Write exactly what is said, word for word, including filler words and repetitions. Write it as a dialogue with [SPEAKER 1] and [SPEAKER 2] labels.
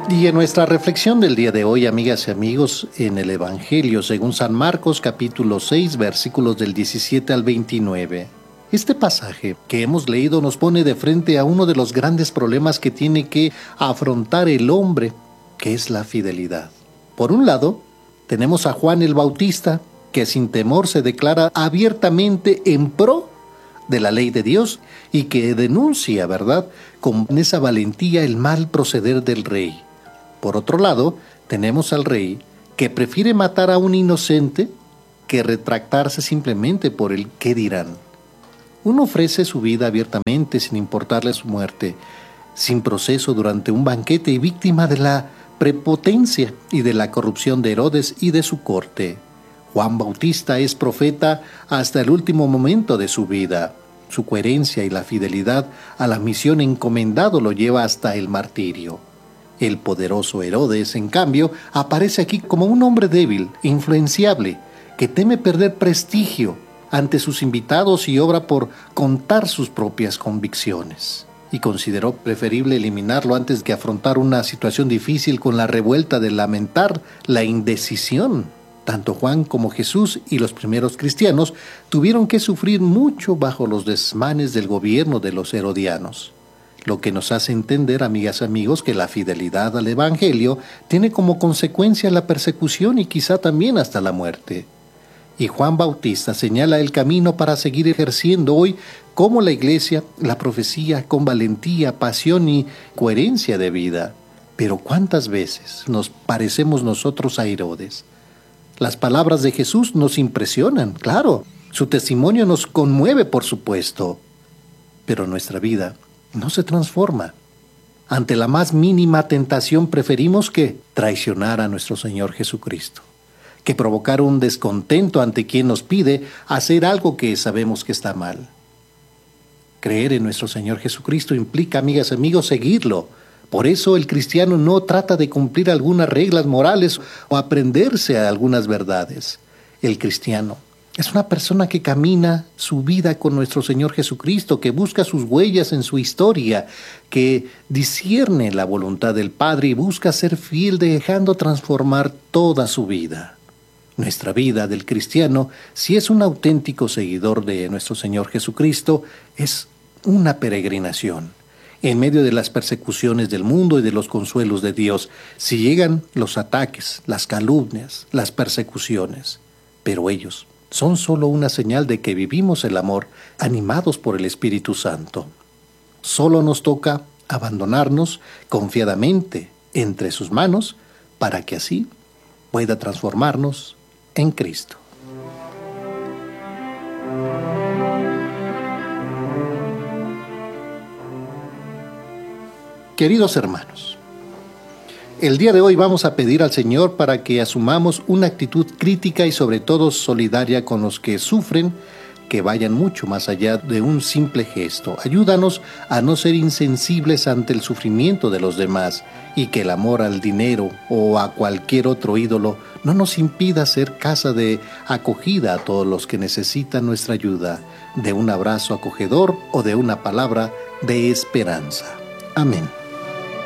[SPEAKER 1] Y en nuestra reflexión del día de hoy, amigas y amigos, en el Evangelio según San Marcos, capítulo seis, versículos del diecisiete al veintinueve. Este pasaje que hemos leído nos pone de frente a uno de los grandes problemas que tiene que afrontar el hombre, que es la fidelidad. Por un lado, tenemos a Juan el Bautista, que sin temor se declara abiertamente en pro de la ley de Dios y que denuncia, ¿verdad?, con esa valentía el mal proceder del rey. Por otro lado, tenemos al rey que prefiere matar a un inocente que retractarse simplemente por el qué dirán. Uno ofrece su vida abiertamente sin importarle su muerte, sin proceso durante un banquete y víctima de la prepotencia y de la corrupción de Herodes y de su corte. Juan Bautista es profeta hasta el último momento de su vida. Su coherencia y la fidelidad a la misión encomendado lo lleva hasta el martirio. El poderoso Herodes, en cambio, aparece aquí como un hombre débil, influenciable, que teme perder prestigio ante sus invitados y obra por contar sus propias convicciones. Y consideró preferible eliminarlo antes que afrontar una situación difícil con la revuelta de lamentar la indecisión. Tanto Juan como Jesús y los primeros cristianos tuvieron que sufrir mucho bajo los desmanes del gobierno de los herodianos. Lo que nos hace entender, amigas y amigos, que la fidelidad al Evangelio tiene como consecuencia la persecución y quizá también hasta la muerte. Y Juan Bautista señala el camino para seguir ejerciendo hoy como la Iglesia la profecía con valentía, pasión y coherencia de vida. Pero ¿cuántas veces nos parecemos nosotros a Herodes? Las palabras de Jesús nos impresionan, claro. Su testimonio nos conmueve, por supuesto. Pero nuestra vida no se transforma. Ante la más mínima tentación preferimos que traicionar a nuestro Señor Jesucristo, que provocar un descontento ante quien nos pide hacer algo que sabemos que está mal. Creer en nuestro Señor Jesucristo implica, amigas y amigos, seguirlo. Por eso el cristiano no trata de cumplir algunas reglas morales o aprenderse a algunas verdades. El cristiano es una persona que camina su vida con nuestro Señor Jesucristo, que busca sus huellas en su historia, que discierne la voluntad del Padre y busca ser fiel dejando transformar toda su vida. Nuestra vida del cristiano, si es un auténtico seguidor de nuestro Señor Jesucristo, es una peregrinación. En medio de las persecuciones del mundo y de los consuelos de Dios, si llegan los ataques, las calumnias, las persecuciones, pero ellos son solo una señal de que vivimos el amor animados por el Espíritu Santo. Solo nos toca abandonarnos confiadamente entre sus manos para que así pueda transformarnos en Cristo. Queridos hermanos, el día de hoy vamos a pedir al Señor para que asumamos una actitud crítica y sobre todo solidaria con los que sufren, que vayan mucho más allá de un simple gesto. Ayúdanos a no ser insensibles ante el sufrimiento de los demás y que el amor al dinero o a cualquier otro ídolo no nos impida ser casa de acogida a todos los que necesitan nuestra ayuda, de un abrazo acogedor o de una palabra de esperanza. Amén.